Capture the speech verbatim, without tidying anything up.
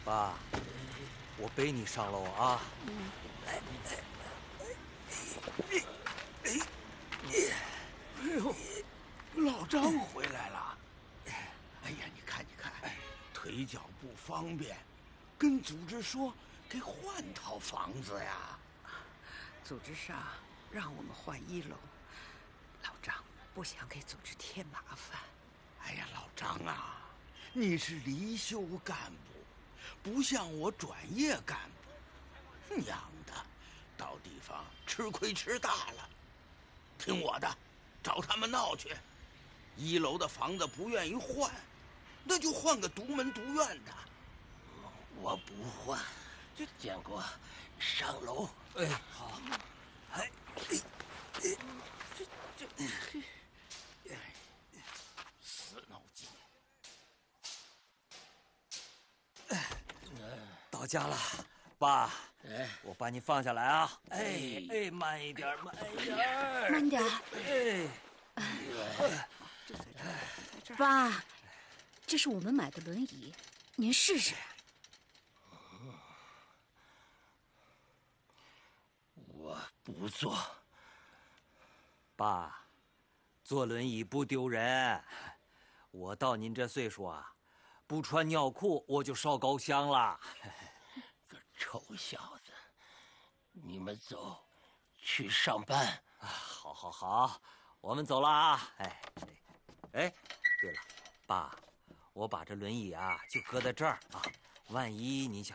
爸，我背你上楼啊。 嗯。 哎哎哎哎呦，老张回来了！哎呀，你看你看，腿脚不方便，跟组织说给换套房子呀。 组织上让我们换一楼，老张不想给组织添麻烦。 哎呀，老张啊，你是离休干部，不像我转业干部，娘的，到地方吃亏吃大了。听我的，找他们闹去。一楼的房子不愿意换，那就换个独门独院的。 我不换，这建国上楼。 哎，好。哎，哎， 这这这，死脑筋！ 到家了，爸。 哎， 我把你放下来啊！哎哎，慢一点，慢一点， 慢点。 哎， 爸，这是我们买的轮椅，您试试。 我不坐。 爸，坐轮椅不丢人。我到您这岁数啊，不穿尿裤我就烧高香了。 个臭小子，你们走，去上班。 啊，好，好，好，我们走了啊！哎，哎，对了，爸，我把这轮椅啊就搁在这儿啊，万一您想